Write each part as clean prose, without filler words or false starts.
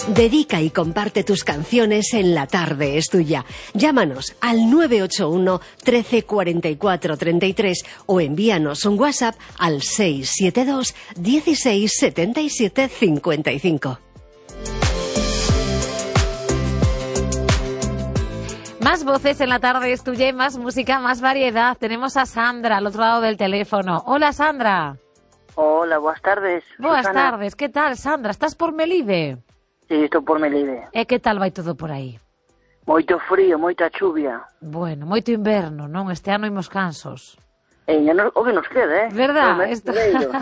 Dedica y comparte tus canciones en La Tarde es Tuya. Llámanos al 981 13 44 33 o envíanos un WhatsApp al 672 16 77 55. Más voces en La Tarde es Tuya y más música, más variedad. Tenemos a Sandra al otro lado del teléfono. Hola, Sandra. Hola, buenas tardes. Boas Susana. tardes, que tal, Sandra? Estás por Melide? Sí, estou por Melide. E que tal vai todo por aí? Moito frío, moita chuvia. Bueno, moito inverno, non? Este ano imos cansos. O que nos queda, Verdad? Esto...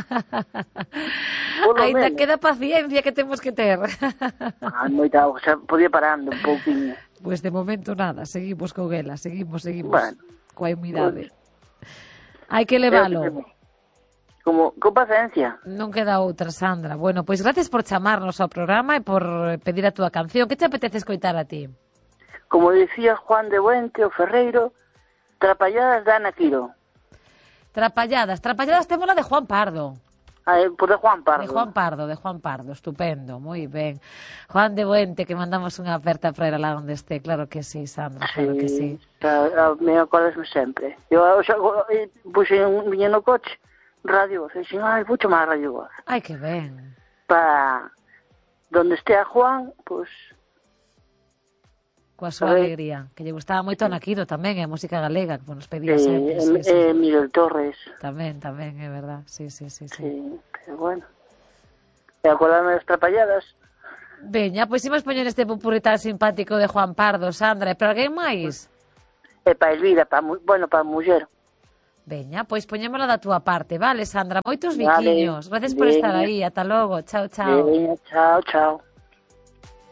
Ainda queda paciencia que temos que ter. Moita, o sea, podía parando un pouquinho. Pues de momento nada, seguimos con ela, seguimos. Bueno, coa humidade. Hai que levalo. Como, con paciencia. Non queda outra, Sandra. Bueno, pois gracias por chamarnos ao programa e por pedir a túa canción. Que te apetece escoitar a ti? Como decía Juan de Buente, o Ferreiro, trapalladas da Ana Quiro. Trapalladas témola de Juan Pardo. Por de Juan Pardo. De Juan Pardo, estupendo, moi ben. Juan de Buente, que mandamos unha aperta para ir lá onde esté, claro que sí, Sandra, claro que sí. Me acordas sempre. Eu xa puxe un viño no coche, radio, dixen, vou chamar a Radio Voz. Ai, que ben. Para donde estea Juan, pois... Coa súa alegría, que lle gustaba moito a Naquiro tamén, e a música galega, que nos pedía sempre. Miguel Torres. Tamén, é verdad, sí. Pero bueno. E acordarme das trapalladas. Veña, pois imos poñer este popurrí tan simpático de Juan Pardo, Sandra, e para alguén máis? E para Elvira, para a muller. Veña, pois poñémola da túa parte, vale, Sandra? Moitos biquiños. Gracias por estar aí, ata logo, chao. Veña, chao.